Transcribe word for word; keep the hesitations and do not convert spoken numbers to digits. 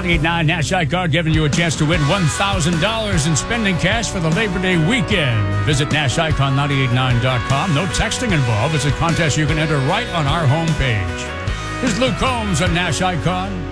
ninety-eight point nine Nash Icon giving you a chance to win one thousand dollars in spending cash for the Labor Day weekend. Visit Nash Icon nine eight nine dot com. No texting involved. It's a contest you can enter right on our homepage. Here's Luke Combs on Nash Icon.